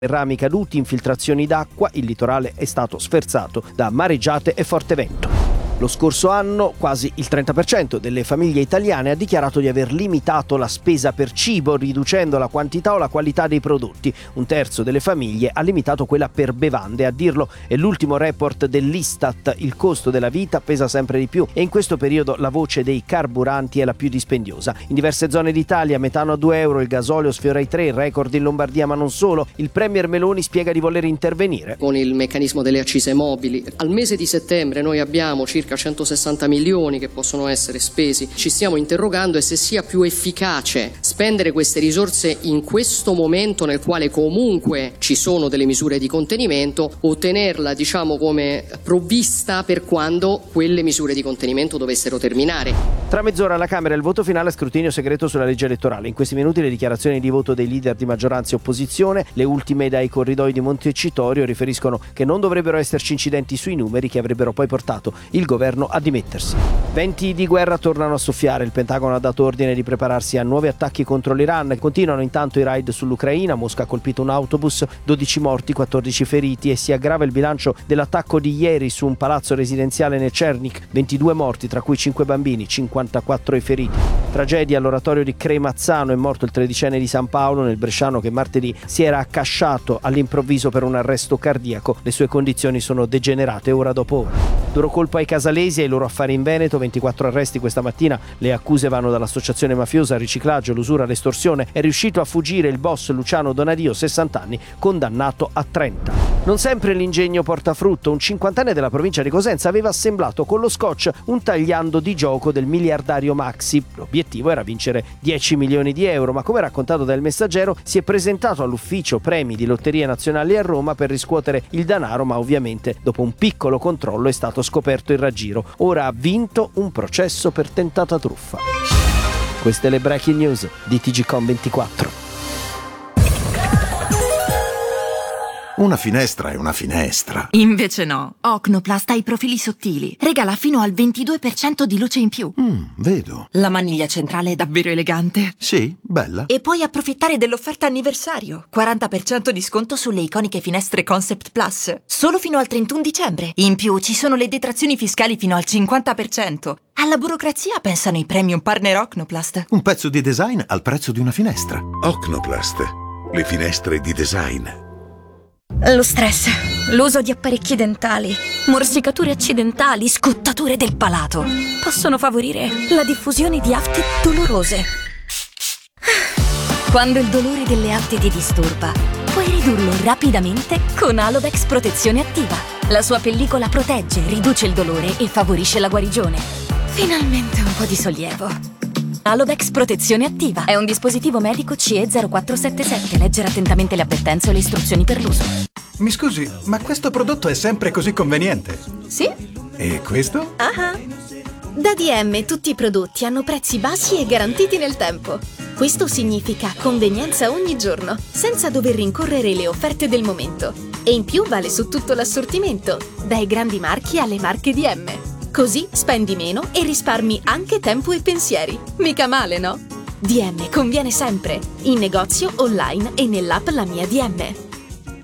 Rami caduti, infiltrazioni d'acqua, il litorale è stato sferzato da mareggiate e forte vento. Lo scorso anno quasi il 30% delle famiglie italiane ha dichiarato di aver limitato la spesa per cibo, riducendo la quantità o la qualità dei prodotti. Un terzo delle famiglie ha limitato quella per bevande. A dirlo è l'ultimo report dell'Istat. Il costo della vita pesa sempre di più e in questo periodo la voce dei carburanti è la più dispendiosa. In diverse zone d'Italia metano a 2 euro, il gasolio sfiora i 3, il record in Lombardia, ma non solo. Il premier Meloni spiega di voler intervenire. Con il meccanismo delle accise mobili, al mese di settembre noi abbiamo circa 160 milioni che possono essere spesi. Ci stiamo interrogando e se sia più efficace spendere queste risorse in questo momento nel quale comunque ci sono delle misure di contenimento o tenerla come provvista per quando quelle misure di contenimento dovessero terminare. Tra mezz'ora alla Camera il voto finale a scrutinio segreto sulla legge elettorale. In questi minuti le dichiarazioni di voto dei leader di maggioranza e opposizione, le ultime dai corridoi di Montecitorio, riferiscono che non dovrebbero esserci incidenti sui numeri che avrebbero poi portato il governo a dimettersi. Venti di guerra tornano a soffiare. Il Pentagono ha dato ordine di prepararsi a nuovi attacchi contro l'Iran. Continuano intanto i raid sull'Ucraina. Mosca ha colpito un autobus, 12 morti, 14 feriti e si aggrava il bilancio dell'attacco di ieri su un palazzo residenziale nel Cernik, 22 morti, tra cui 5 bambini, 54 i feriti. Tragedia all'oratorio di Cremazzano, è morto il 13enne di San Paolo, nel bresciano che martedì si era accasciato all'improvviso per un arresto cardiaco. Le sue condizioni sono degenerate ora dopo ora. Duro colpo ai casalesi e ai loro affari in Veneto, 24 arresti questa mattina. Le accuse vanno dall'associazione mafiosa al riciclaggio, l'usura, all'estorsione. È riuscito a fuggire il boss Luciano Donadio, 60 anni, condannato a 30. Non sempre l'ingegno porta frutto. Un 50enne della provincia di Cosenza aveva assemblato con lo scotch un tagliando di gioco del miliardario Maxi. L'obiettivo era vincere 10 milioni di euro, ma come raccontato dal Messaggero si è presentato all'ufficio premi di Lotterie Nazionali a Roma per riscuotere il denaro, ma ovviamente dopo un piccolo controllo è stato scoperto il raggiro. Ora ha vinto un processo per tentata truffa. Queste le breaking news di TGcom24. Una finestra è una finestra. Invece no. Ocnoplast ha i profili sottili. Regala fino al 22% di luce in più. Vedo. La maniglia centrale è davvero elegante. Sì, bella. E puoi approfittare dell'offerta anniversario. 40% di sconto sulle iconiche finestre Concept Plus. Solo fino al 31 dicembre. In più ci sono le detrazioni fiscali fino al 50%. Alla burocrazia pensano i premium partner Ocnoplast. Un pezzo di design al prezzo di una finestra. Ocnoplast. Le finestre di design. Lo stress, l'uso di apparecchi dentali, morsicature accidentali, scottature del palato possono favorire la diffusione di afti dolorose. Quando il dolore delle afti ti disturba, puoi ridurlo rapidamente con Alovex Protezione Attiva. La sua pellicola protegge, riduce il dolore e favorisce la guarigione. Finalmente un po' di sollievo. Alovex Protezione Attiva è un dispositivo medico CE 0477. Leggere attentamente le avvertenze o le istruzioni per l'uso. Mi scusi, ma questo prodotto è sempre così conveniente? Sì. E questo? Da DM tutti i prodotti hanno prezzi bassi e garantiti nel tempo. Questo significa convenienza ogni giorno, senza dover rincorrere le offerte del momento. E in più vale su tutto l'assortimento, dai grandi marchi alle marche DM. Così spendi meno e risparmi anche tempo e pensieri. Mica male, no? DM conviene sempre, in negozio, online e nell'app La Mia DM.